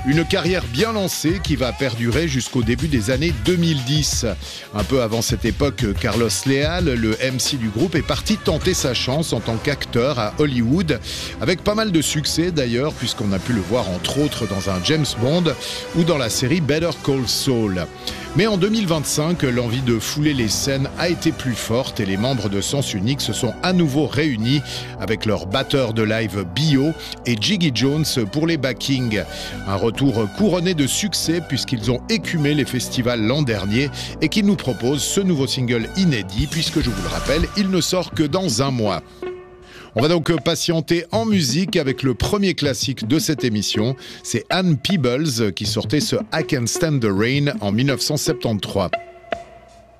Une carrière bien lancée qui va perdurer jusqu'au début des années 2010. Un peu avant cette époque, Carlos Leal, le MC du groupe, est parti tenter sa chance en tant qu'acteur à Hollywood, avec pas mal de succès d'ailleurs, puisqu'on a pu le voir entre autres dans un James Bond ou dans la série Better Call Saul. Mais en 2025, l'envie de fouler les scènes a été plus forte et les membres de Sens Unique se sont à nouveau réunis avec leur batteur de live Bio et Jiggy Jones pour les backings. Un retour couronné de succès puisqu'ils ont écumé les festivals l'an dernier et qu'ils nous proposent ce nouveau single inédit puisque, je vous le rappelle, il ne sort que dans un mois. On va donc patienter en musique avec le premier classique de cette émission. C'est Ann Peebles qui sortait ce I Can Stand the Rain en 1973.